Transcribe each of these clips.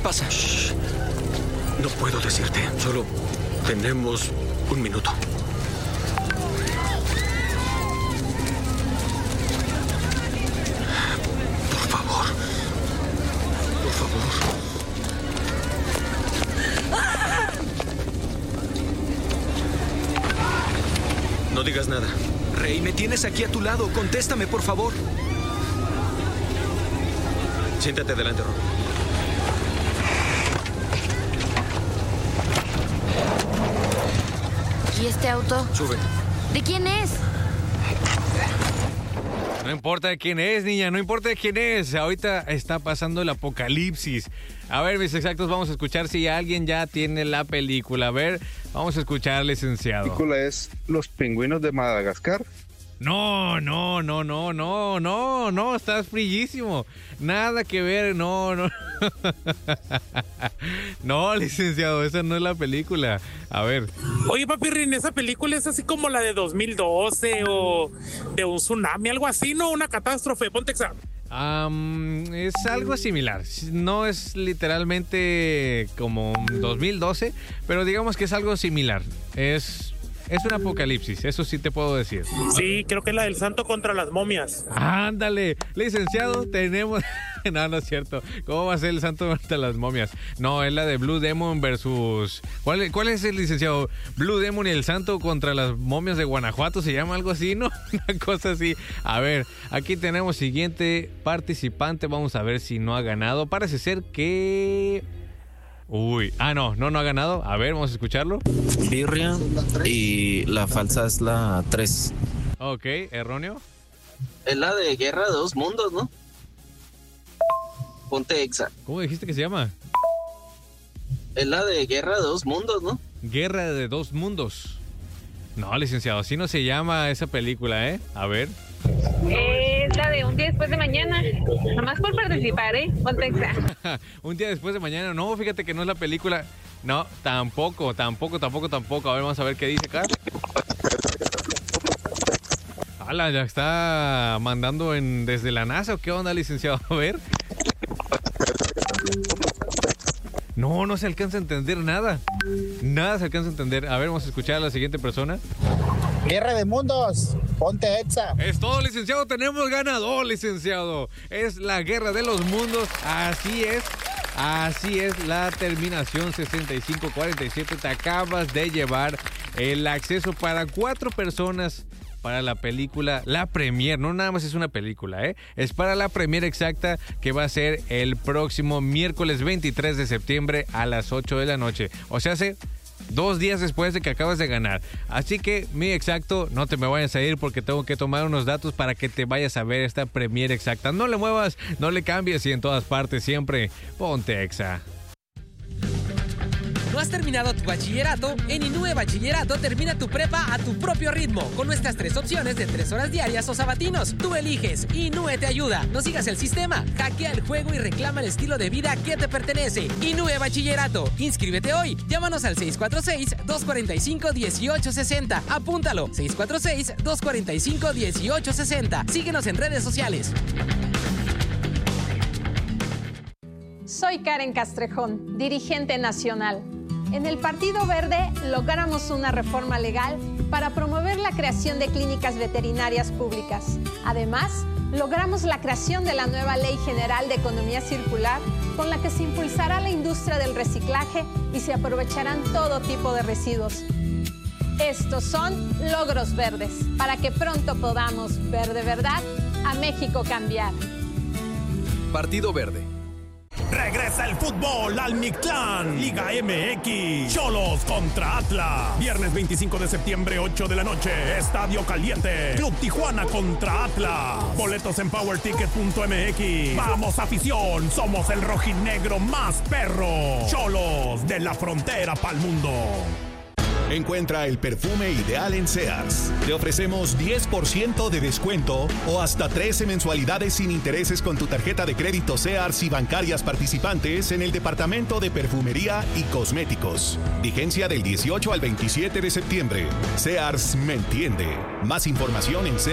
pasa? Shh. No puedo decirte. Solo tenemos un minuto. Por favor. Por favor. No digas nada. Rey, me tienes aquí a tu lado. Contéstame, por favor. Siéntate delante, Ron. ¿Y este auto? Sube. ¿De quién es? No importa de quién es, niña, no importa de quién es. Ahorita está pasando el apocalipsis. A ver, mis exactos, vamos a escuchar si alguien ya tiene la película. A ver, vamos a escuchar, licenciado. ¿La película es Los Pingüinos de Madagascar? No, estás frillísimo. Nada que ver, no. No, licenciado, esa no es la película. A ver. Oye, papirrín, esa película es así como la de 2012 o de un tsunami, algo así, ¿no? Una catástrofe, ponte examen. Es algo similar. No es literalmente como 2012, pero digamos que es algo similar. Es un apocalipsis, eso sí te puedo decir. Sí, creo que es la del santo contra las momias. Ándale, licenciado, tenemos... No es cierto. ¿Cómo va a ser el santo contra las momias? No, es la de Blue Demon versus... ¿Cuál es el licenciado? Blue Demon y el santo contra las momias de Guanajuato, ¿se llama algo así, no? Una cosa así. A ver, aquí tenemos siguiente participante. Vamos a ver si no ha ganado. Parece ser que... Uy, no ha ganado. A ver, vamos a escucharlo. Birria y la falsa es la 3. Ok, erróneo. Es la de Guerra de Dos Mundos, ¿no? Ponte exa. ¿Cómo dijiste que se llama? Es la de Guerra de Dos Mundos, ¿no? Guerra de Dos Mundos. No, licenciado, así no se llama esa película, ¿eh? A ver. Es la de Un día después de mañana. Nomás por participar, ¿eh? Ponte exa. Un día después de mañana. No, fíjate que no es la película. No, tampoco. A ver, vamos a ver qué dice acá. Ala, ya está mandando desde la NASA, ¿o qué onda, licenciado? A ver. No se alcanza a entender nada. Nada se alcanza a entender. A ver, vamos a escuchar a la siguiente persona. Guerra de Mundos, ponte exa. Es todo, licenciado. Tenemos ganador, licenciado. Es la Guerra de los Mundos. Así es, la terminación 6547. Te acabas de llevar el acceso para 4 personas para la película, la premier. No nada más es una película, es para la premier exacta que va a ser el próximo miércoles 23 de septiembre a las 8 de la noche. O sea, hace 2 días después de que acabas de ganar. Así que, mi exacto, no te me vayas a ir porque tengo que tomar unos datos para que te vayas a ver esta premier exacta. No le muevas, no le cambies y en todas partes siempre ponte exa. ¿No has terminado tu bachillerato? En Inúe Bachillerato termina tu prepa a tu propio ritmo, con nuestras 3 opciones de 3 horas diarias o sabatinos. Tú eliges, Inúe te ayuda. No sigas el sistema, hackea el juego y reclama el estilo de vida que te pertenece. Inúe Bachillerato, inscríbete hoy. Llámanos al 646-245-1860. Apúntalo, 646-245-1860. Síguenos en redes sociales. Soy Karen Castrejón, dirigente nacional. En el Partido Verde logramos una reforma legal para promover la creación de clínicas veterinarias públicas. Además, logramos la creación de la nueva Ley General de Economía Circular, con la que se impulsará la industria del reciclaje y se aprovecharán todo tipo de residuos. Estos son logros verdes, para que pronto podamos ver de verdad a México cambiar. Partido Verde. Regresa el fútbol al Mictlán. Liga MX. Xolos contra Atlas. Viernes 25 de septiembre, 8 de la noche. Estadio Caliente. Club Tijuana contra Atlas. Boletos en powerticket.mx. Vamos, afición. Somos el rojinegro más perro. Xolos de la frontera pa'l mundo. Encuentra el perfume ideal en Sears. Te ofrecemos 10% de descuento o hasta 13 mensualidades sin intereses con tu tarjeta de crédito Sears y bancarias participantes en el departamento de perfumería y cosméticos. Vigencia del 18 al 27 de septiembre. Sears me entiende. Más información en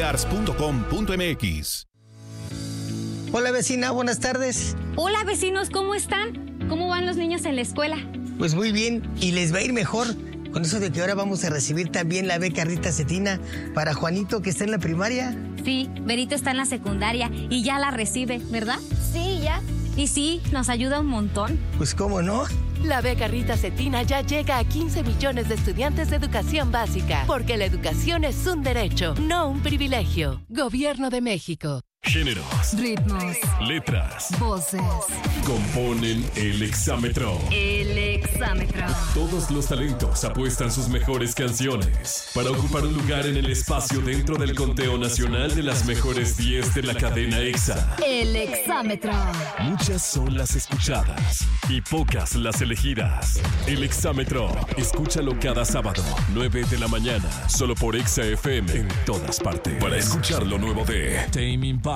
sears.com.mx. Hola, vecina, buenas tardes. Hola, vecinos, ¿cómo están? ¿cómo van los niños en la escuela? Pues muy bien, y les va a ir mejor. Con eso de que ahora vamos a recibir también la beca Rita Cetina para Juanito, que está en la primaria. Sí, Berito está en la secundaria y ya la recibe, ¿verdad? Sí, ya. Y sí, nos ayuda un montón. Pues cómo no. La beca Rita Cetina ya llega a 15 millones de estudiantes de educación básica, porque la educación es un derecho, no un privilegio. Gobierno de México. Géneros, ritmos, letras, voces. componen el exámetro. El exámetro. Todos los talentos apuestan sus mejores canciones para ocupar un lugar en el espacio dentro del conteo nacional de las mejores 10 de la cadena EXA. El exámetro. Muchas son las escuchadas y pocas las elegidas. El exámetro, escúchalo cada sábado, 9 de la mañana, solo por EXA FM en todas partes. Para escuchar lo nuevo de Tame Impala.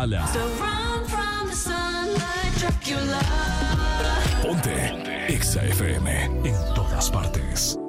Ponte EXA FM en todas partes.